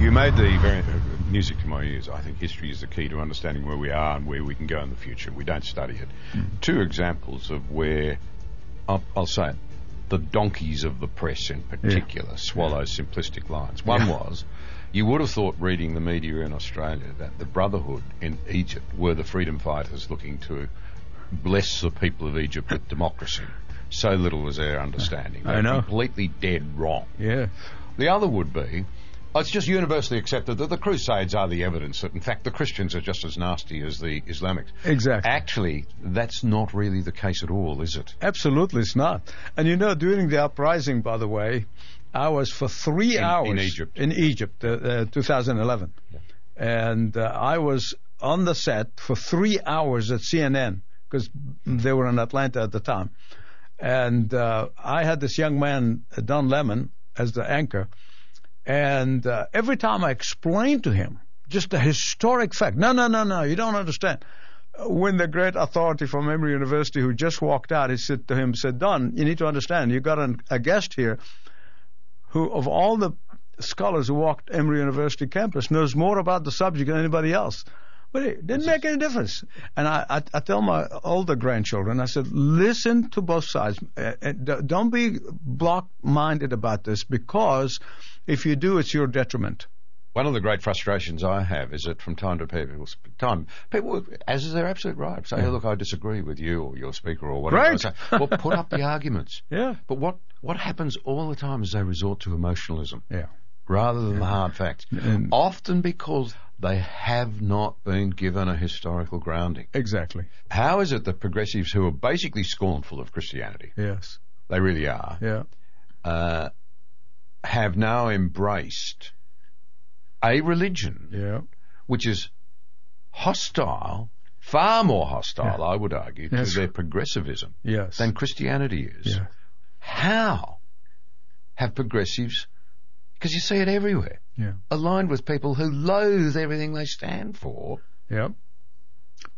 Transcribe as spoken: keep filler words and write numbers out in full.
You made the very uh, music to my ears. I think history is the key to understanding where we are and where we can go in the future. We don't study it. Mm. Two examples of where, I'll, I'll say it, the donkeys of the press in particular yeah. swallow yeah. simplistic lines. One yeah. was, you would have thought reading the media in Australia that the Brotherhood in Egypt were the freedom fighters looking to bless the people of Egypt with democracy. So little was their understanding. They I know. were completely dead wrong. Yeah. The other would be, it's just universally accepted that the Crusades are the evidence that, in fact, the Christians are just as nasty as the Islamics. Exactly. Actually, that's not really the case at all, is it? Absolutely, it's not. And you know, during the uprising, by the way, I was for three in, hours... In Egypt. In Egypt, uh, uh, two thousand eleven. Yeah. And uh, I was on the set for three hours at C N N, because they were in Atlanta at the time. And uh, I had this young man, Don Lemon, as the anchor. And uh, every time I explained to him just a historic fact, no, no, no, no, you don't understand. When the great authority from Emory University who just walked out, he said to him, said, Don, you need to understand, you got an, a guest here who, of all the scholars who walked Emory University campus, knows more about the subject than anybody else. But it didn't make any difference. And I, I, I tell my older grandchildren, I said, listen to both sides. Uh, don't be block-minded about this, because if you do, it's your detriment. One of the great frustrations I have is that from time to people, time people, as is their absolute right, say, yeah. oh, look, I disagree with you or your speaker or whatever. Right. I say, well, put up the arguments. Yeah. But what, what happens all the time is they resort to emotionalism. Yeah. Rather than yeah. the hard facts. And often because they have not been given a historical grounding. Exactly. How is it that progressives who are basically scornful of Christianity, yes, they really are, yeah, uh, have now embraced a religion yeah. which is hostile, far more hostile, yeah. I would argue, yes. to their progressivism yes. than Christianity is? Yeah. How have progressives, because you see it everywhere, yeah. aligned with people who loathe everything they stand for, yeah.